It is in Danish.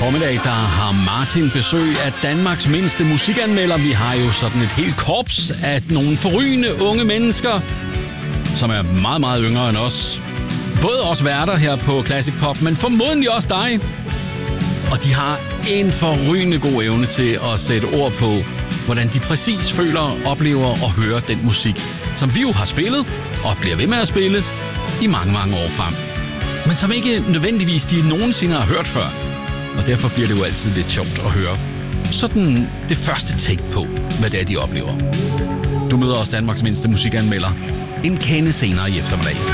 formiddag, der har Martin besøg af Danmarks mindste musikanmelder. Vi har jo sådan et helt korps af nogle forrygende unge mennesker, som er meget, meget yngre end os. Både os værter her på Classic Pop, men formodentlig også dig. Og de har en forrygende god evne til at sætte ord på, hvordan de præcis føler, oplever og hører den musik, som vi jo har spillet og bliver ved med at spille i mange, mange år frem. Men som ikke nødvendigvis de nogensinde har hørt før. Og derfor bliver det jo altid lidt sjovt at høre sådan det første take på, hvad det er, de oplever. Du møder også Danmarks mindste musikanmelder en kende senere i eftermiddag.